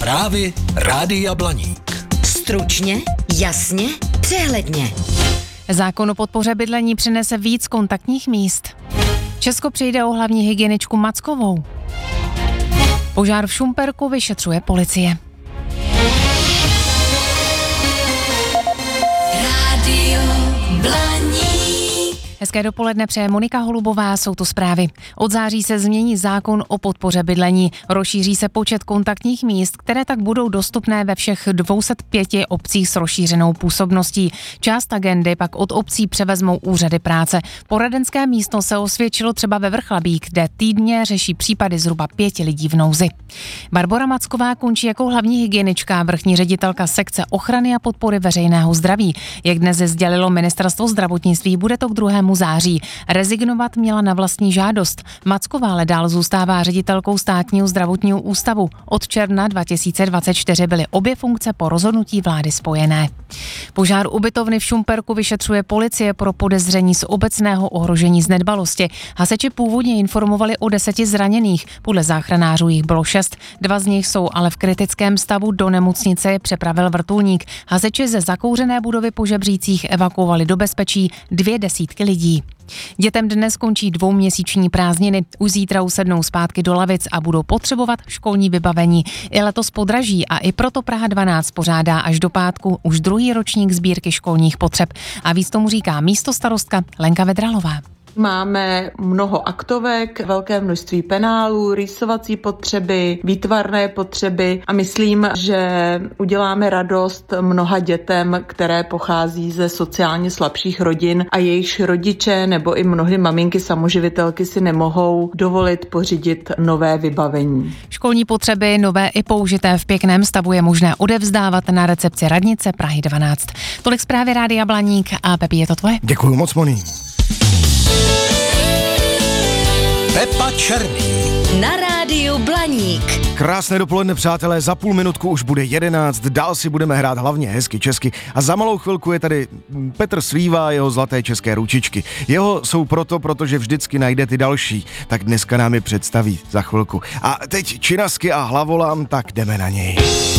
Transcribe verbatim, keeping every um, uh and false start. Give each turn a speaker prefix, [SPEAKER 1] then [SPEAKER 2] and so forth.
[SPEAKER 1] Zprávy Rádia Blaník.
[SPEAKER 2] Stručně, jasně, přehledně.
[SPEAKER 3] Zákon o podpoře bydlení přinese víc kontaktních míst. Česko přijde o hlavní hygieničku Mackovou. Požár v Šumperku vyšetřuje policie.
[SPEAKER 2] Rádio Blaník.
[SPEAKER 3] Hezké dopoledne přeje Monika Holubová, jsou to zprávy. Od září se změní zákon o podpoře bydlení. Rozšíří se počet kontaktních míst, které tak budou dostupné ve všech dvě stě pět obcích s rozšířenou působností. Část agendy pak od obcí převezmou úřady práce. Poradenské místo se osvědčilo třeba ve Vrchlabí, kde týdně řeší případy zhruba pěti lidí v nouzi. Barbora Macková končí jako hlavní hygienička, vrchní ředitelka sekce ochrany a podpory veřejného zdraví. Jak dnes sdělilo ministerstvo zdravotnictví, bude to k druhému září. Rezignovat měla na vlastní žádost. Macková ale dál zůstává ředitelkou státního zdravotního ústavu. Od června dva tisíce dvacet čtyři byly obě funkce po rozhodnutí vlády spojené. Požár ubytovny v Šumperku vyšetřuje policie pro podezření z obecného ohrožení z nedbalosti. Hasiči původně informovali o deseti zraněných. Podle záchranářů jich bylo šest. Dva z nich jsou ale v kritickém stavu, do nemocnice je přepravil vrtulník. Hasiči ze zakouřené budovy po Žebřících evakuovali do bezpečí dvě desítky lidí. Dětem dnes končí dvouměsíční prázdniny. Už zítra usednou zpátky do lavic a budou potřebovat školní vybavení. I letos podraží a i proto Praha dvanáct pořádá až do pátku už druhý ročník sbírky školních potřeb. A víc tomu říká místostarostka Lenka Vedralová.
[SPEAKER 4] Máme mnoho aktovek, velké množství penálů, rýsovací potřeby, výtvarné potřeby a myslím, že uděláme radost mnoha dětem, které pochází ze sociálně slabších rodin a jejichž rodiče nebo i mnohdy maminky samoživitelky si nemohou dovolit pořídit nové vybavení.
[SPEAKER 3] Školní potřeby, nové i použité v pěkném stavu, je možné odevzdávat na recepci radnice Prahy dvanáct. Tolik zprávy Rádia Blaník a Pepi, je to tvoje?
[SPEAKER 5] Děkuju moc, Moni.
[SPEAKER 1] Pepa Černý.
[SPEAKER 2] Na Rádiu Blaník.
[SPEAKER 5] Krásné dopoledne, přátelé, za půl minutku už bude jedenáct, dál si budeme hrát hlavně hezky česky a za malou chvilku je tady Petr Svíva a jeho zlaté české ručičky. Jeho jsou proto, protože vždycky najde ty další, tak dneska nám je představí za chvilku. A teď činasky a hlavolám, tak jdeme na něj.